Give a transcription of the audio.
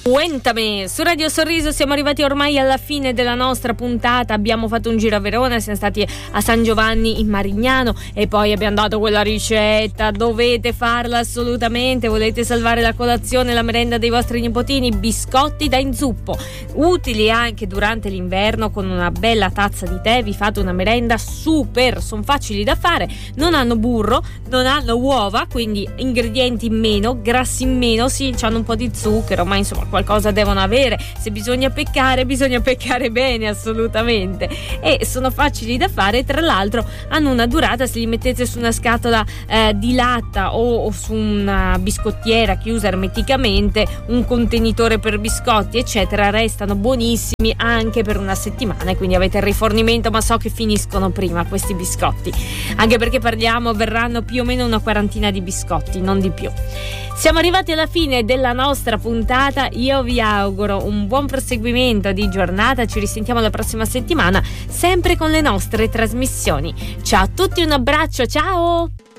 Cuéntame, su Radio Sorriso siamo arrivati ormai alla fine della nostra puntata. Abbiamo fatto un giro a Verona, siamo stati a San Giovanni in Marignano e poi abbiamo dato quella ricetta. Dovete farla assolutamente, volete salvare la colazione, la merenda dei vostri nipotini, biscotti da inzuppo, utili anche durante l'inverno. Con una bella tazza di tè vi fate una merenda super, sono facili da fare, non hanno burro, non hanno uova, quindi ingredienti in meno, grassi in meno, sì, hanno un po' di zucchero, ma insomma qualcosa devono avere. Se bisogna peccare bene, assolutamente, e sono facili da fare. Tra l'altro hanno una durata, se li mettete su una scatola di latta o su una biscottiera chiusa ermeticamente, un contenitore per biscotti eccetera, restano buonissimi anche per una settimana, e quindi avete il rifornimento, ma so che finiscono prima questi biscotti, anche perché verranno più o meno una quarantina di biscotti, non di più. Siamo arrivati alla fine della nostra puntata, io vi auguro un buon proseguimento di giornata, ci risentiamo la prossima settimana sempre con le nostre trasmissioni. Ciao a tutti, un abbraccio, ciao!